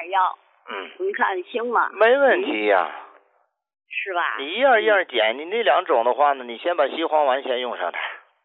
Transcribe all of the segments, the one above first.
样药。你看行吗？ 没问题呀。 是吧？ 你一样一样减，你那2种的话呢，你先把西黄丸先用上它。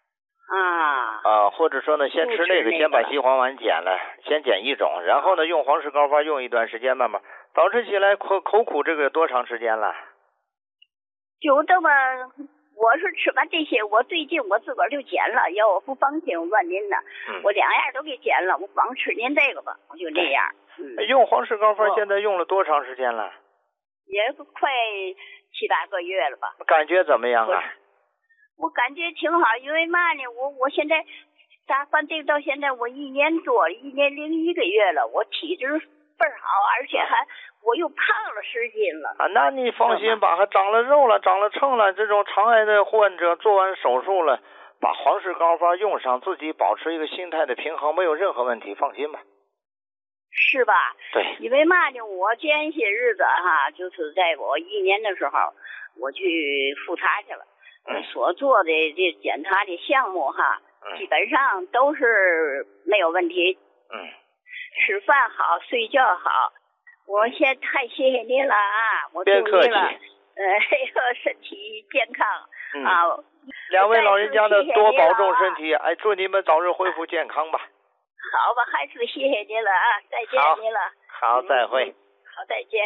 或者说呢，先吃那个，先把西黄丸减了，先减1种，然后呢，用黄氏膏方用一段时间，慢慢早晨起来口苦，这个多长时间了？ 就这么，我是吃完这些，我最近我自个儿就减了，要我不放心，我问您呢，我2样都给减了，我光吃您这个吧，我就这样。 用黄氏膏方现在用了多长时间了？ 也快7、8个月了吧。 感觉怎么样啊？ 我感觉挺好，因为嘛呢，我现在咋犯病到现在我1年多，1年零1个月了，我体质倍儿好，而且我又胖了10斤了。 那你放心吧，还长了肉了，长了秤了，这种肠癌的患者做完手术了，把黄氏膏方用上，自己保持一个心态的平衡，没有任何问题，放心吧。 是吧？ 对。 因为嘛呢，我前些日子就是在我1年的时候，我去复查去了。所做的这检查的项目基本上都是没有问题。吃饭好，睡觉好。我先太谢谢您了我祝您了，身体健康 2位老人家呢，多保重身体，祝你们早日恢复健康吧。 好吧，还是谢谢您了再见您了。 好，再会。 好，再见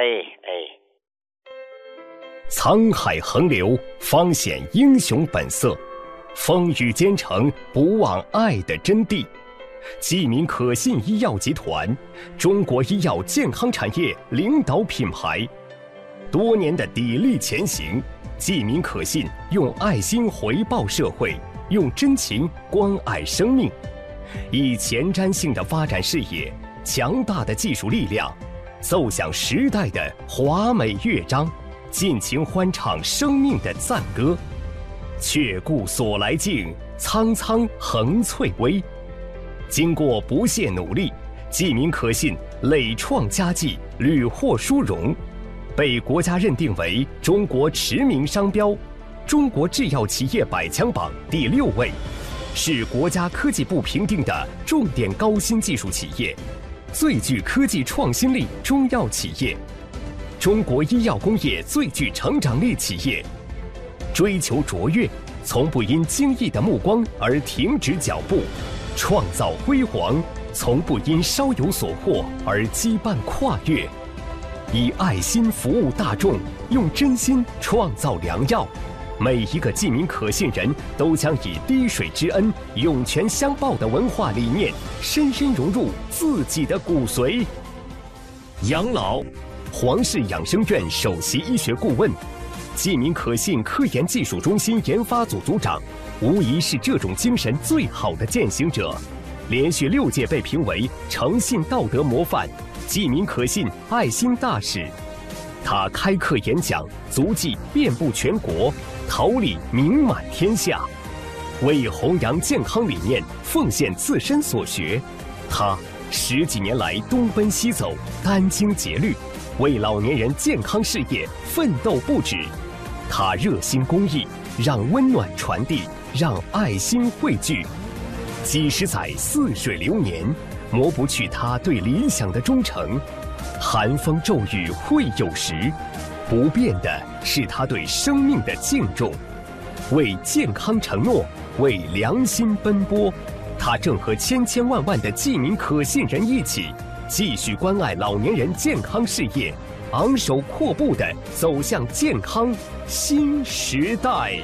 沧海横流，方显英雄本色；风雨兼程，不忘爱的真谛。济民可信医药集团，中国医药健康产业领导品牌，多年的砥砺前行。济民可信用爱心回报社会，用真情关爱生命，以前瞻性的发展视野，强大的技术力量，奏响时代的华美乐章，尽情欢唱生命的赞歌。却顾所来径，苍苍横翠微。经过不懈努力，济民可信累创佳绩，屡获殊荣，被国家认定为中国驰名商标，中国制药企业100强榜第6位，是国家科技部评定的重点高新技术企业，最具科技创新力中药企业，中国医药工业最具成长力企业。追求卓越，从不因惊异的目光而停止脚步；创造辉煌，从不因稍有所获而羁绊跨越。以爱心服务大众，用真心创造良药。每一个济民可信人都将以滴水之恩、涌泉相报的文化理念，深深融入自己的骨髓。养老，黄氏养生院首席医学顾问，济民可信科研技术中心研发组组长，无疑是这种精神最好的践行者。连续6届被评为诚信道德模范、济民可信爱心大使。他开课演讲，足迹遍布全国，桃李名满天下。为弘扬健康理念，奉献自身所学。他10几年来东奔西走，殚精竭虑，为老年人健康事业奋斗不止。他热心公益，让温暖传递，让爱心汇聚。几十载似水流年，磨不去他对理想的忠诚。寒风骤雨会有时，不变的是他对生命的敬重。为健康承诺，为良心奔波，他正和千千万万的济民可信人一起，继续关爱老年人健康事业，昂首阔步地走向健康新时代。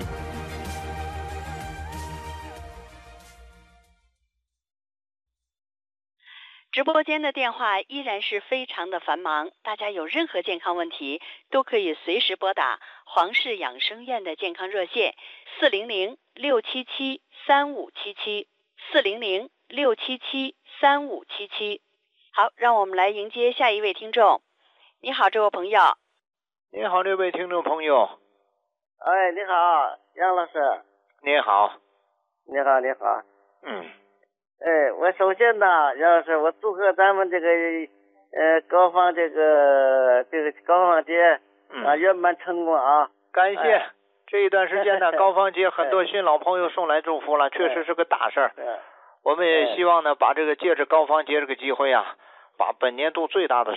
直播间的电话依然是非常的繁忙，大家有任何健康问题都可以随时拨打黄氏养生院的健康热线400-677-3577 400-677-3577。好，让我们来迎接下一位听众。你好，这位朋友。 你好，这位听众朋友。 哎，你好，杨老师。 你好。 你好，你好。我首先呢，杨老师，我祝贺咱们这个高仿这个高仿节圆满成功啊！ 感谢。这一段时间呢，高仿节很多新老朋友送来祝福了，确实是个大事儿。我们也希望呢，把这个借着高仿节这个机会啊，把本年度最大的